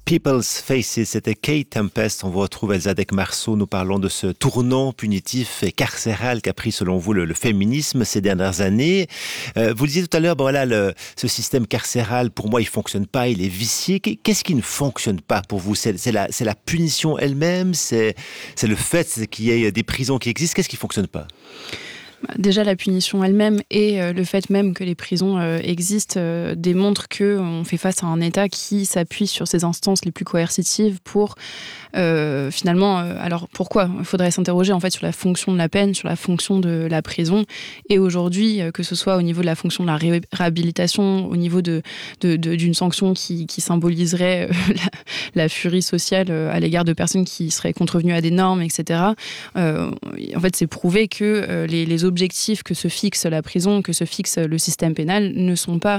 People's Faces, c'était Kate Tempest. On vous retrouve Elsa Decmarceau. Nous parlons de ce tournant punitif et carcéral qu'a pris, selon vous, le féminisme ces dernières années. Vous le disiez tout à l'heure, ce système carcéral, pour moi, il fonctionne pas, il est vicié. Qu'est-ce qui ne fonctionne pas pour vous ? C'est la punition elle-même, c'est le fait qu'il y ait des prisons qui existent. Qu'est-ce qui fonctionne pas ? Déjà, la punition elle-même et le fait même que les prisons existent démontrent qu'on fait face à un État qui s'appuie sur ses instances les plus coercitives pour finalement... alors pourquoi ? Il faudrait s'interroger en fait sur la fonction de la peine, sur la fonction de la prison. Et aujourd'hui, que ce soit au niveau de la fonction de la réhabilitation, au niveau d'une sanction qui symboliserait la furie sociale à l'égard de personnes qui seraient contrevenues à des normes, etc. En fait, c'est prouvé que les objectifs que se fixe la prison, que se fixe le système pénal ne sont pas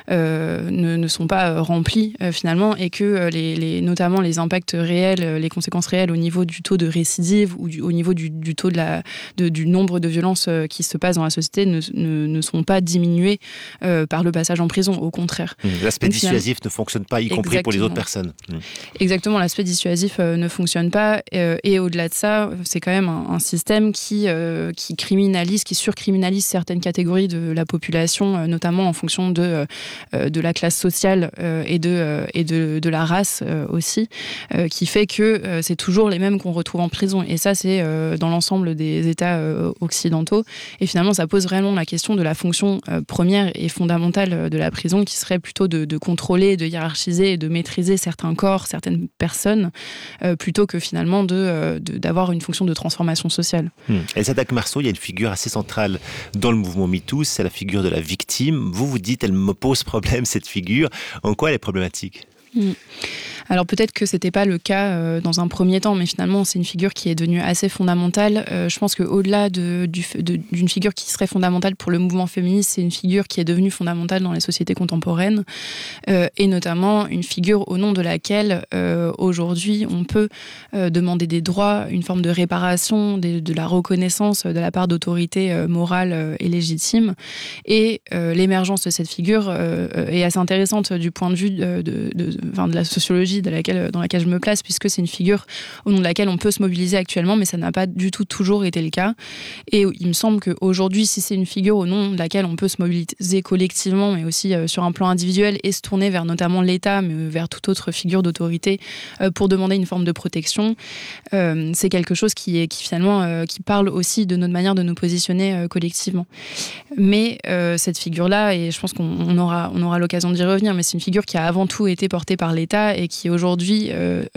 remplis finalement, et que notamment les impacts réels, les conséquences réelles au niveau du taux de récidive ou au niveau du taux du nombre de violences qui se passent dans la société ne sont pas diminuées par le passage en prison, au contraire. L'aspect dissuasif ne fonctionne pas, y compris pour les autres personnes. Exactement, l'aspect dissuasif ne fonctionne pas, et au-delà de ça, c'est quand même un système qui criminalise, qui surcriminalise certaines catégories de la population, notamment en fonction de la classe sociale et de la race aussi, qui fait que c'est toujours les mêmes qu'on retrouve en prison. Et ça, c'est dans l'ensemble des États occidentaux. Et finalement, ça pose vraiment la question de la fonction première et fondamentale de la prison, qui serait plutôt de contrôler, de hiérarchiser et de maîtriser certains corps, certaines personnes, plutôt que finalement d'avoir une fonction de transformation sociale. Elsa Decmarceau, il y a une figure assez centrale dans le mouvement MeToo, c'est la figure de la victime. Vous dites, elle me pose problème, cette figure. En quoi elle est problématique ? Alors peut-être que c'était pas le cas dans un premier temps, mais finalement c'est une figure qui est devenue assez fondamentale. Je pense qu'au-delà d'une figure qui serait fondamentale pour le mouvement féministe, c'est une figure qui est devenue fondamentale dans les sociétés contemporaines, et notamment une figure au nom de laquelle aujourd'hui on peut demander des droits, une forme de réparation, de la reconnaissance de la part d'autorités morales et légitimes. Et l'émergence de cette figure est assez intéressante du point de vue de la sociologie dans laquelle je me place, puisque c'est une figure au nom de laquelle on peut se mobiliser actuellement, mais ça n'a pas du tout toujours été le cas. Et il me semble qu'aujourd'hui, si c'est une figure au nom de laquelle on peut se mobiliser collectivement, mais aussi sur un plan individuel, et se tourner vers notamment l'État, mais vers toute autre figure d'autorité, pour demander une forme de protection, c'est quelque chose qui finalement qui parle aussi de notre manière de nous positionner collectivement. Mais cette figure-là, et je pense qu'on aura l'occasion d'y revenir, mais c'est une figure qui a avant tout été portée par l'État et qui aujourd'hui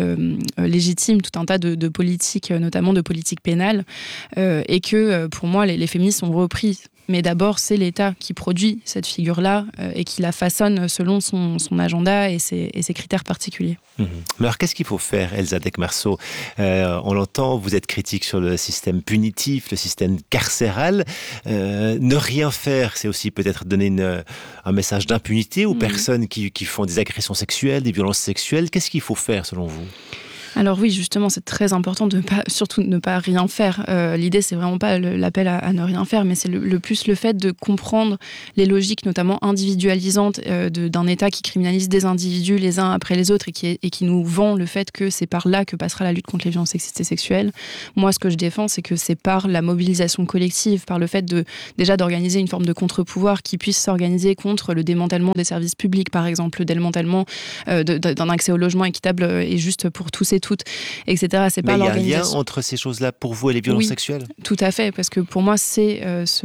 légitime tout un tas de politiques, notamment de politiques pénales, et que pour moi les féministes ont repris. Mais d'abord, c'est l'État qui produit cette figure-là et qui la façonne selon son agenda et ses critères particuliers. Mais alors, qu'est-ce qu'il faut faire, Elsa Decmarceau ? On l'entend, vous êtes critique sur le système punitif, le système carcéral. Ne rien faire, c'est aussi peut-être donner un message d'impunité aux personnes qui font des agressions sexuelles, des violences sexuelles. Qu'est-ce qu'il faut faire, selon vous ? Alors oui, justement, c'est très important surtout de ne pas rien faire. L'idée, c'est vraiment pas l'appel à ne rien faire, mais c'est le plus le fait de comprendre les logiques, notamment individualisantes, d'un État qui criminalise des individus les uns après les autres et qui nous vend le fait que c'est par là que passera la lutte contre les violences sexistes et sexuelles. Moi, ce que je défends, c'est que c'est par la mobilisation collective, par le fait déjà d'organiser une forme de contre-pouvoir qui puisse s'organiser contre le démantèlement des services publics, par exemple, le démantèlement d'un accès au logement équitable et juste pour tous et toutes, etc. C'est pas l'organisation. Mais il y a un lien entre ces choses-là pour vous et les violences sexuelles ? Tout à fait, parce que pour moi, c'est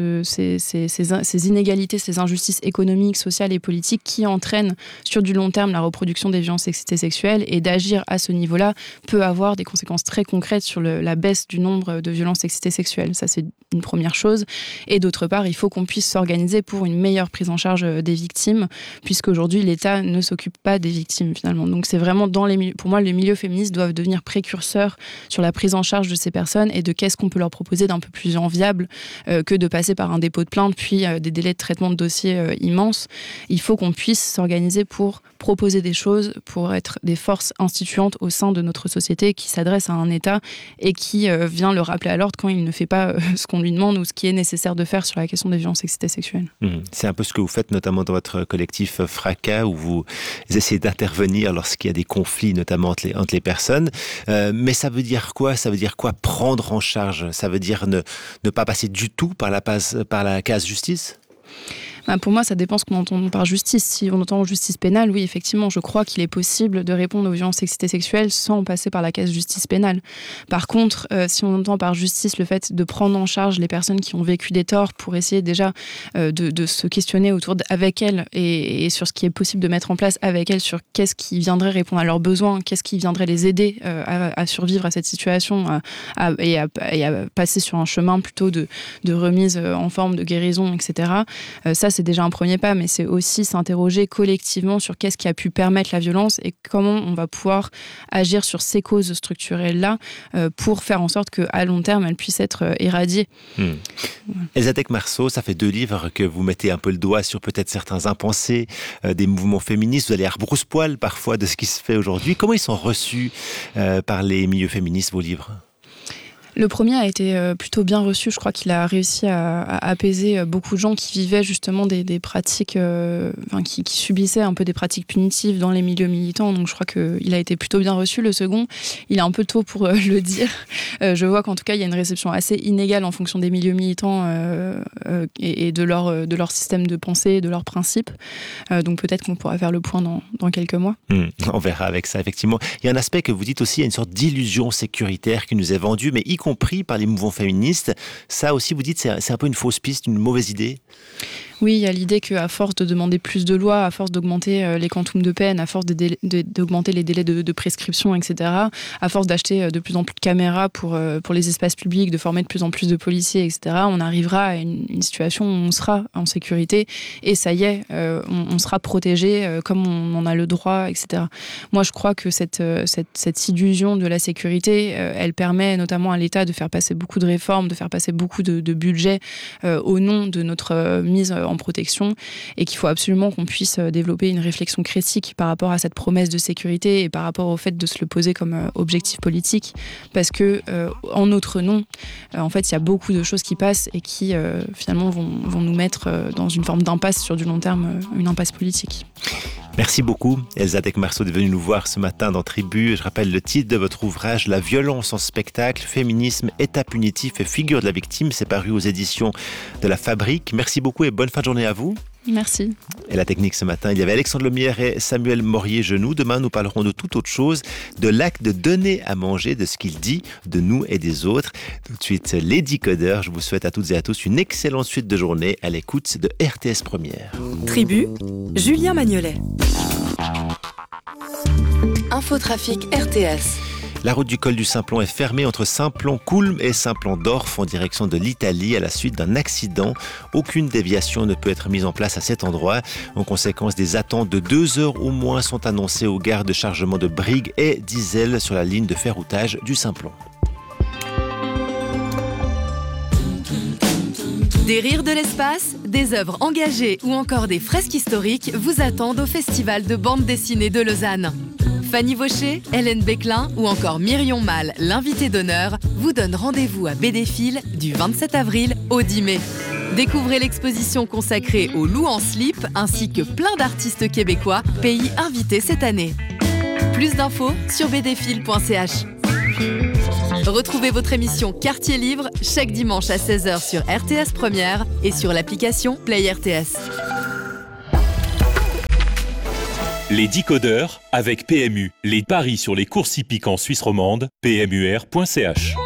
ces inégalités, ces injustices économiques, sociales et politiques qui entraînent sur du long terme la reproduction des violences sexistes et sexuelles, et d'agir à ce niveau-là peut avoir des conséquences très concrètes sur la baisse du nombre de violences sexistes et sexuelles. Ça, c'est une première chose. Et d'autre part, il faut qu'on puisse s'organiser pour une meilleure prise en charge des victimes, puisqu'aujourd'hui, l'État ne s'occupe pas des victimes, finalement. Donc c'est vraiment pour moi, les milieux féministes doivent doivent devenir précurseurs sur la prise en charge de ces personnes et de qu'est-ce qu'on peut leur proposer d'un peu plus enviable que de passer par un dépôt de plainte, puis des délais de traitement de dossier immenses. Il faut qu'on puisse s'organiser pour proposer des choses, pour être des forces instituantes au sein de notre société qui s'adressent à un État et qui vient le rappeler à l'ordre quand il ne fait pas ce qu'on lui demande ou ce qui est nécessaire de faire sur la question des violences sexistes et sexuelles. C'est un peu ce que vous faites notamment dans votre collectif Fracas, où vous essayez d'intervenir lorsqu'il y a des conflits, notamment entre les personnes. Mais ça veut dire quoi ? Ça veut dire quoi prendre en charge ? Ça veut dire ne pas passer du tout par la case justice ? Pour moi, ça dépend ce qu'on entend par justice. Si on entend justice pénale, oui, effectivement, je crois qu'il est possible de répondre aux violences sexistes et sexuelles sans passer par la case justice pénale. Par contre, si on entend par justice le fait de prendre en charge les personnes qui ont vécu des torts pour essayer déjà de se questionner avec elles et sur ce qui est possible de mettre en place avec elles, sur qu'est-ce qui viendrait répondre à leurs besoins, qu'est-ce qui viendrait les aider à survivre à cette situation et à passer sur un chemin plutôt de remise en forme, de guérison, etc. Ça, c'est déjà un premier pas, mais c'est aussi s'interroger collectivement sur qu'est-ce qui a pu permettre la violence et comment on va pouvoir agir sur ces causes structurelles-là pour faire en sorte qu'à long terme, elles puissent être éradiées. Elsa Dec-Marceau, ça fait 2 livres que vous mettez un peu le doigt sur peut-être certains impensés des mouvements féministes. Vous allez à rebrousse-poil parfois de ce qui se fait aujourd'hui. Comment ils sont reçus par les milieux féministes, vos livres ? Le premier a été plutôt bien reçu. Je crois qu'il a réussi à apaiser beaucoup de gens qui vivaient justement des pratiques, qui subissaient un peu des pratiques punitives dans les milieux militants. Donc je crois qu'il a été plutôt bien reçu. Le second, il est un peu tôt pour le dire. Je vois qu'en tout cas, il y a une réception assez inégale en fonction des milieux militants et de leur système de pensée, de leurs principes. Donc peut-être qu'on pourra faire le point dans quelques mois. On verra avec ça, effectivement. Il y a un aspect que vous dites aussi, il y a une sorte d'illusion sécuritaire qui nous est vendue, mais y compris par les mouvements féministes. Ça aussi, vous dites, c'est un peu une fausse piste, une mauvaise idée ? Oui, il y a l'idée qu'à force de demander plus de lois, à force d'augmenter les quantums de peine, à force d'augmenter les délais de prescription, etc., à force d'acheter de plus en plus de caméras pour les espaces publics, de former de plus en plus de policiers, etc., on arrivera à une situation où on sera en sécurité et ça y est, on sera protégé comme on en a le droit, etc. Moi, je crois que cette illusion de la sécurité, elle permet notamment à l'État de faire passer beaucoup de réformes, de faire passer beaucoup de budget au nom de notre mise en protection et qu'il faut absolument qu'on puisse développer une réflexion critique par rapport à cette promesse de sécurité et par rapport au fait de se le poser comme objectif politique parce que en notre nom, en fait, il y a beaucoup de choses qui passent et qui finalement vont nous mettre dans une forme d'impasse sur du long terme, une impasse politique. Merci beaucoup, Elsa Dec-Marceau, d'être venue nous voir ce matin dans Tribu. Je rappelle le titre de votre ouvrage, La violence en spectacle, féminisme, état punitif et figure de la victime. C'est paru aux éditions de La Fabrique. Merci beaucoup et bonne fin de journée à vous. Merci. Et la technique ce matin, il y avait Alexandre Lemierre et Samuel Morier-Genoux. Demain, nous parlerons de toute autre chose, de l'acte de donner à manger, de ce qu'il dit de nous et des autres. Tout de suite, les décodeurs. Je vous souhaite à toutes et à tous une excellente suite de journée à l'écoute de RTS Première. Tribu, Julien Magnolet. Infotrafic RTS. La route du col du Simplon est fermée entre Simplon-Coulmes et Simplon-Dorf en direction de l'Italie à la suite d'un accident. Aucune déviation ne peut être mise en place à cet endroit. En conséquence, des attentes de 2 heures au moins sont annoncées aux gares de chargement de Brigue et d'Iselle sur la ligne de ferroutage du Simplon. Des rires de l'espace, des œuvres engagées ou encore des fresques historiques vous attendent au Festival de bande dessinée de Lausanne. Fanny Vaucher, Hélène Béclin ou encore Myrion Mal, l'invité d'honneur, vous donne rendez-vous à Bédéfil du 27 avril au 10 mai. Découvrez l'exposition consacrée au loup en slip ainsi que plein d'artistes québécois, pays invités cette année. Plus d'infos sur bédéfil.ch. Retrouvez votre émission Quartier Libre chaque dimanche à 16h sur RTS Première et sur l'application Play RTS. Les décodeurs avec PMU. Les paris sur les courses hippiques en Suisse romande, pmur.ch.